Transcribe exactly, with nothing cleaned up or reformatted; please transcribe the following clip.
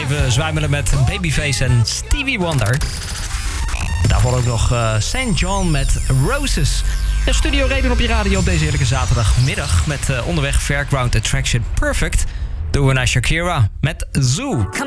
even zwijmelen met Babyface en Stevie Wonder. Daarvoor ook nog uh, Saint John met Roses. En Studio Reden op je radio op deze heerlijke zaterdagmiddag. Met uh, onderweg Fairground Attraction Perfect. Doen we naar Shakira met Zoo.